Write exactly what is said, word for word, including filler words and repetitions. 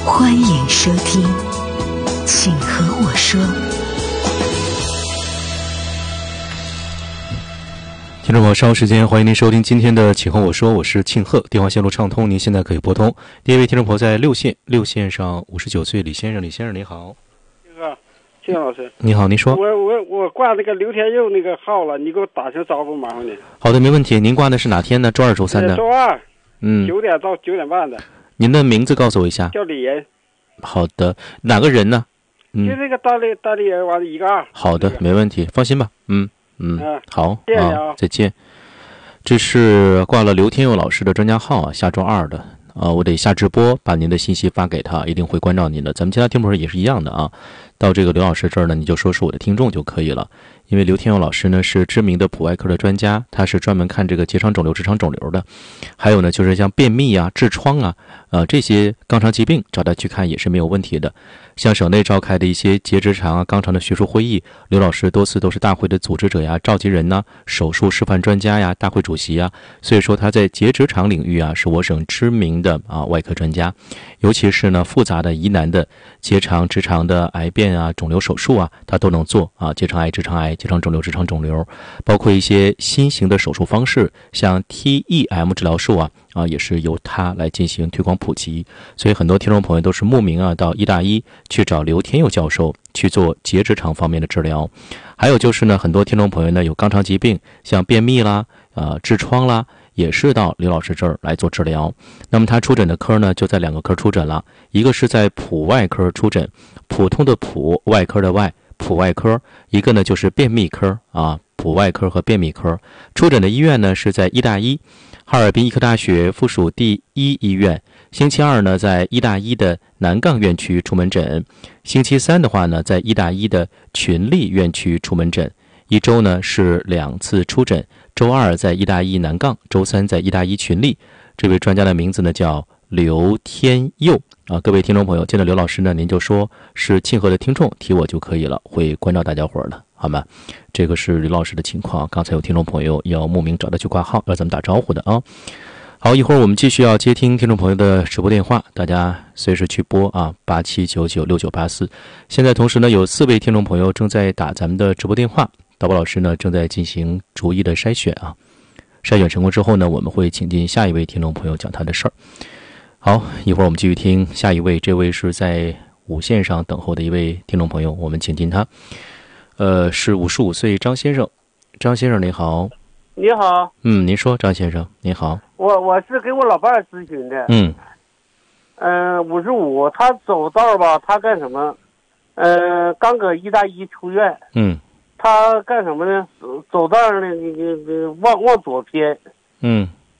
欢迎收听，请和我说。 听众朋友，稍后时间欢迎您收听今天的《请和我说》，我是庆贺，电话线路畅通，您现在可以拨通。第一位听众朋友在六线，六线上五十九岁李先生，李先生你好。 那个庆老师， 你好，您说。 我我我挂那个刘天佑那个号了，你给我打声招呼，麻烦你。 好的，没问题。您挂的是哪天呢？周二、周三的？ 周二， 嗯， 九点到九点半的。 您的名字告诉我一下。 叫李仁。 好的，哪个人呢？ 嗯，就这个大力大力人完了一个二。 好的，没问题，放心吧。嗯。嗯，好， 谢谢啊， 再见。这是挂了刘天佑老师的专家号啊，下周二的啊，我得下直播把您的信息发给他，一定会关照您的。咱们其他听众也是一样的啊，到这个刘老师这儿呢，你就说是我的听众就可以了。因为刘天佑老师呢是知名的普外科的专家，他是专门看这个结肠肿瘤、直肠肿瘤的，还有呢就是像便秘啊、痔疮啊，呃这些肛肠疾病找他去看也是没有问题的。像省内召开的一些结直肠啊、肛肠的学术会议，刘老师多次都是大会的组织者呀、召集人呢、手术示范专家呀、大会主席呀，所以说他在结直肠领域啊是我省知名的啊外科专家，尤其是呢复杂的疑难的结肠、直肠的癌变啊、肿瘤手术啊，他都能做啊，结肠癌、直肠癌。结肠肿瘤、直肠肿瘤，包括一些新型的手术方式，像 T E M 治疗术啊，啊也是由他来进行推广普及。所以很多听众朋友都是慕名啊到医大医去找刘天佑教授去做结直肠方面的治疗。还有就是呢，很多听众朋友呢有肛肠疾病，像便秘啦、呃痔疮啦，也是到刘老师这儿来做治疗。那么他出诊的科呢就在两个科出诊了，一个是在普外科出诊，普通的普，外科的外。普外科，一个呢就是便秘科啊，普外科和便秘科。出诊的医院呢是在医大医，哈尔滨医科大学附属第一医院。星期二呢在医大医的南杠院区出门诊，星期三的话呢在医大医的群力院区出门诊。一周呢是两次出诊，周二在医大医南杠，周三在医大医群力。这位专家的名字呢叫刘天佑啊，各位听众朋友，见到刘老师呢，您就说是庆贺的听众，提我就可以了，会关照大家伙的，好吗？这个是刘老师的情况。刚才有听众朋友要慕名找他去挂号，要咱们打招呼的啊。好，一会儿我们继续要接听听众朋友的直播电话，大家随时去拨啊，八七九九六九八四。现在同时呢，有四位听众朋友正在打咱们的直播电话，导播老师呢正在进行逐一的筛选啊。筛选成功之后呢，我们会请进下一位听众朋友讲他的事儿。好，一会儿我们继续听下一位，这位是在五线上等候的一位听众朋友，我们请进他。呃，是五十五岁张先生，张先生您好。 你好。 嗯，您说，张先生您好。 我我是给我老伴儿咨询的。 嗯。 嗯、呃，五十五，他走道吧，他干什么？呃，刚搁医大医出院。 嗯。 他干什么呢？走走道呢，你你你往往左偏。 嗯。